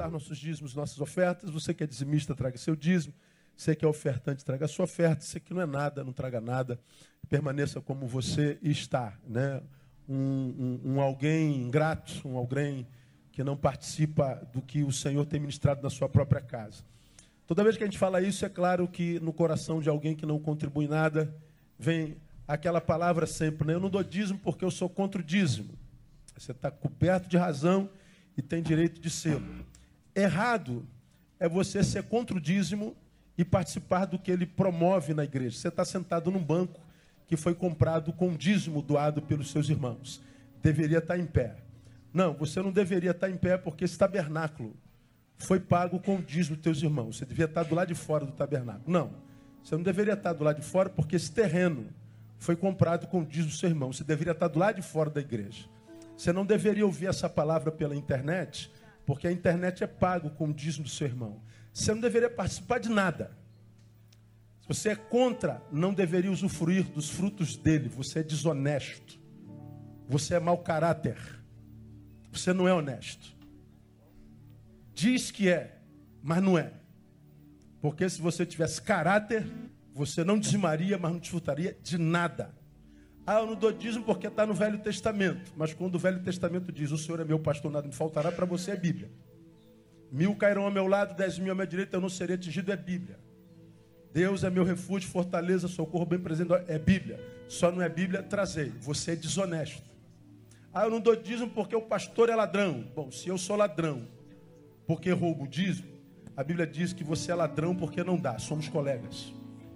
apresentar nossos dízimos, nossas ofertas. Você que é dizimista, traga seu dízimo. Você que é ofertante, traga a sua oferta. Você que não é nada, não traga nada. Permaneça como você está, né? Um alguém ingrato, um alguém que não participa do que o Senhor tem ministrado na sua própria casa. Toda vez que a gente fala isso, é claro que no coração de alguém que não contribui nada, vem aquela palavra sempre, né? Eu não dou dízimo porque eu sou contra o dízimo. Você está coberto de razão e tem direito de ser. Errado é você ser contra o dízimo e participar do que ele promove na igreja. Você está sentado num banco que foi comprado com dízimo doado pelos seus irmãos. Deveria estar em pé. Não, você não deveria estar em pé porque esse tabernáculo foi pago com o dízimo dos teus irmãos. Você devia estar do lado de fora do tabernáculo. Não, você não deveria estar do lado de fora porque esse terreno foi comprado com o dízimo do seu irmão. Você deveria estar do lado de fora da igreja. Você não deveria ouvir essa palavra pela internet, porque a internet é pago com o dízimo do seu irmão. Você não deveria participar de nada. Se você é contra, não deveria usufruir dos frutos dele. Você é desonesto. Você é mau caráter. Você não é honesto. Diz que é, mas não é. Porque se você tivesse caráter, você não dizimaria, mas não desfrutaria de nada. Ah, eu não dou dízimo porque está no Velho Testamento. Mas quando o Velho Testamento diz, o Senhor é meu pastor, nada me faltará, para você é Bíblia. 1000 cairão ao meu lado, 10.000 à minha direita, eu não serei atingido, é Bíblia. Deus é meu refúgio, fortaleza, socorro bem presente, é Bíblia. Só não é Bíblia, trazei. Você é desonesto. Ah, eu não dou dízimo porque o pastor é ladrão. Bom, se eu sou ladrão porque roubo o dízimo, a Bíblia diz que você é ladrão porque não dá. Somos colegas.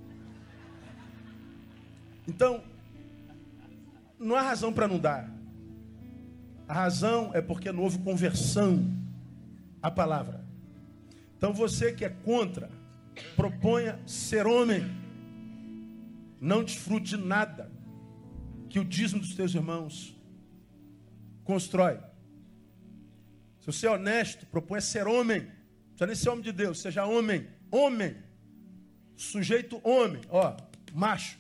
Então, não há razão para não dar. A razão é porque não houve conversão à palavra. Então você que é contra, proponha ser homem. Não desfrute de nada que o dízimo dos teus irmãos constrói. Se você é honesto, proponha ser homem. Não precisa nem ser homem de Deus, seja homem. Homem. Sujeito homem. Ó, macho.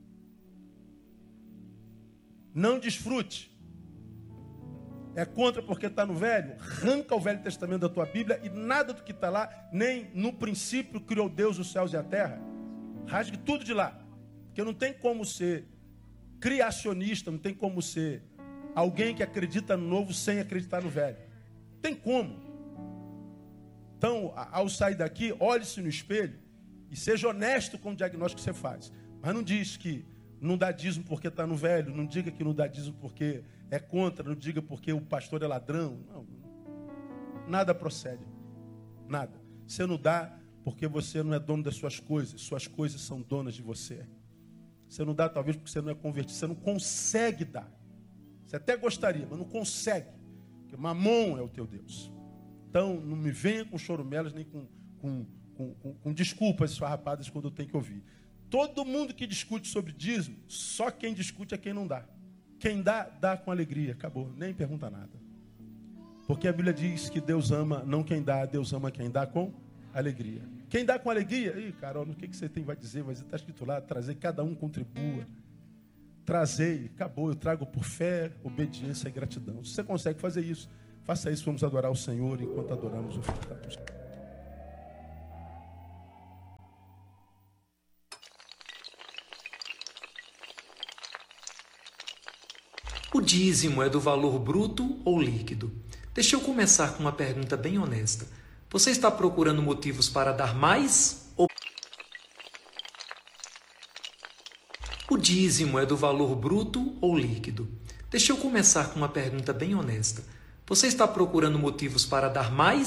Não desfrute. É contra porque está no velho? Arranca o Velho Testamento da tua Bíblia e nada do que está lá, nem no princípio criou Deus os céus e a terra. Rasgue tudo de lá. Porque não tem como ser criacionista, não tem como ser alguém que acredita no novo sem acreditar no velho. Não tem como. Então, ao sair daqui, olhe-se no espelho e seja honesto com o diagnóstico que você faz. Mas não diz que não dá dízimo porque está no velho. Não diga que não dá dízimo porque é contra. Não diga porque o pastor é ladrão. Não. Nada procede. Nada. Você não dá porque você não é dono das suas coisas. Suas coisas são donas de você. Você não dá talvez porque você não é convertido. Você não consegue dar. Você até gostaria, mas não consegue. Porque Mamon é o teu Deus. Então, não me venha com chorumelas nem com desculpas esfarrapadas quando eu tenho que ouvir. Todo mundo que discute sobre dízimo, só quem discute é quem não dá. Quem dá, dá com alegria. Acabou, nem pergunta nada. Porque a Bíblia diz que Deus ama não quem dá, Deus ama quem dá com alegria. Quem dá com alegria, ih, Carol, o que você vai dizer? Vai dizer, está escrito lá, trazer, cada um contribua. Trazei, acabou, eu trago por fé, obediência e gratidão. Se você consegue fazer isso, faça isso, vamos adorar o Senhor enquanto adoramos o Filho. O dízimo é do valor bruto ou líquido? Deixa eu começar com uma pergunta bem honesta. Você está procurando motivos para dar mais ou... O dízimo é do valor bruto ou líquido? Deixa eu começar com uma pergunta bem honesta. Você está procurando motivos para dar mais